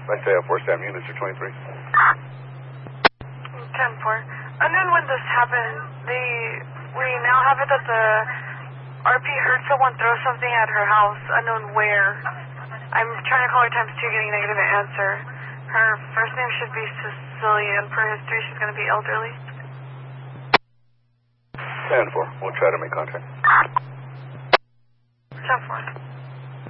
Let's say 4 SAM units are 23. 10-4. Unknown when this happened, we now have it that the RP heard someone throw something at her house, unknown where. I'm trying to call her times 2, getting a negative answer. Her first name should be Cecilia, and per history she's going to be elderly. 10-4. We'll try to make contact. 10-4.